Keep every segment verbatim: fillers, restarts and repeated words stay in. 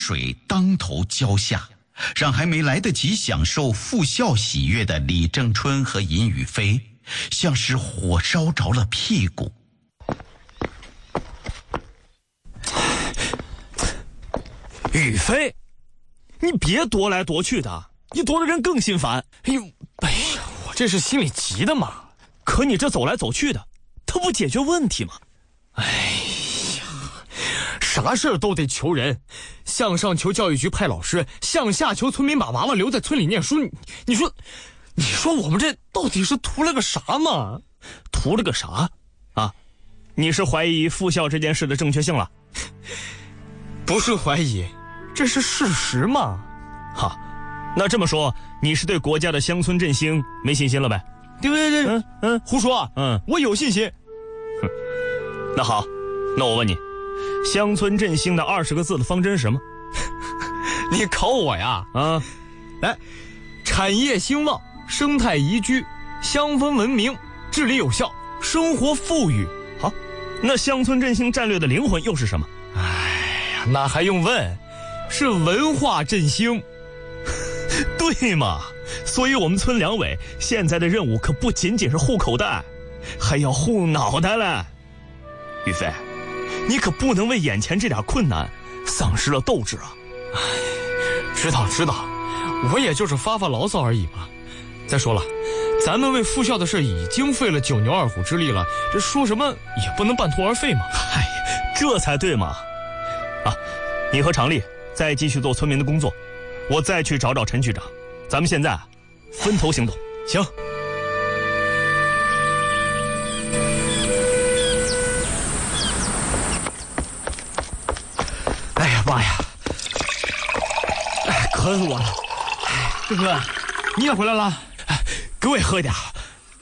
水当头浇下，让还没来得及享受复校喜悦的李正春和尹宇飞，像是火烧着了屁股。 宇飞，你别踱来踱去的，你踱的人更心烦。 哎呦，哎呀，我这是心里急的嘛。 可你这走来走去的，他不解决问题吗？ 哎呀，啥事儿都得求人，向上求教育局派老师，向下求村民把娃娃留在村里念书。你你说，你说我们这到底是图了个啥嘛？ 图了个啥？啊，你是怀疑复校这件事的正确性了？ 不是怀疑，这是事实嘛。 哈，那这么说，你是对国家的乡村振兴没信心了呗？ 对对对， 嗯嗯， 胡说， 嗯， 我有信心。 哼，那好，那我问你，乡村振兴的二十个字的方针是什么？ 你考我呀？ 啊， 来，产业兴旺，生态宜居，乡风文明，治理有效，生活富裕。 好，那乡村振兴战略的灵魂又是什么？ 哎呀，那还用问？是文化振兴。 对嘛？所以我们村两委现在的任务可不仅仅是护口袋，还要护脑袋嘞。宇飞，你可不能为眼前这点困难丧失了斗志啊！ 哎，知道知道，我也就是发发牢骚而已嘛。再说了，咱们为复校的事已经费了九牛二虎之力了，这说什么也不能半途而废嘛。 嗨，这才对嘛！啊，你和常丽再继续做村民的工作，我再去找找陈局长。咱们现在分头行动。 行。哎呀妈呀，哎，渴死我了！哎，郑哥，你也回来了？哎，给我也喝一点。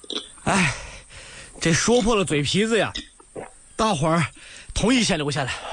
哎，这说破了嘴皮子呀，大伙儿同意先留下来。